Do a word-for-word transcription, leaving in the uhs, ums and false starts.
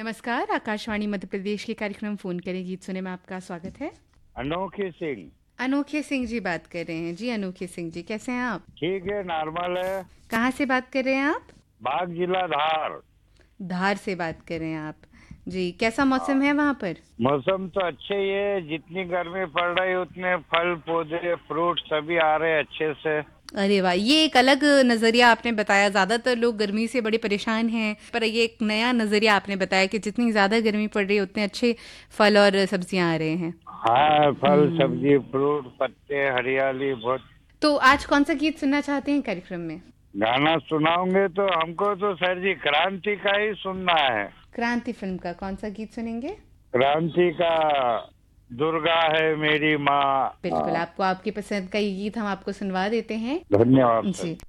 नमस्कार, आकाशवाणी मध्य प्रदेश के कार्यक्रम फ़ोन करें गीत सुने में आपका स्वागत है। अनोखी सिंह। अनोखे सिंह जी बात कर रहे हैं। जी अनोखे सिंह जी, कैसे हैं आप? ठीक है, नॉर्मल है। कहाँ से बात कर रहे हैं आप? बाग जिला धार। धार से बात कर रहे हैं आप। जी, कैसा मौसम हाँ, है वहाँ पर? मौसम तो अच्छे ही है। जितनी गर्मी पड़ रही है उतने फल पौधे फ्रूट सभी आ रहे हैं अच्छे से। अरे वाह! ये एक अलग नज़रिया आपने बताया। ज़्यादातर लोग गर्मी से बड़े परेशान हैं, पर ये एक नया नज़रिया आपने बताया कि जितनी ज़्यादा गर्मी पड़ रही है उतने अच्छे फल और सब्जियाँ आ रहे हैं। हाँ, फल हुँ। सब्जी फ्रूट पत्ते हरियाली बहुत। तो आज कौन-सा गीत सुनना चाहते हैं कार्यक्रम में? गाना सुनाओगे तो हमको तो सर जी क्रांति का ही सुनना है। क्रांति फ़िल्म का कौन-सा गीत सुनेंगे? क्रांति का दुर्गा है मेरी माँ। बिल्कुल, हाँ, आपको आपकी पसंद का ये गीत हम आपको सुनवा देते हैं। धन्यवाद सर। जी।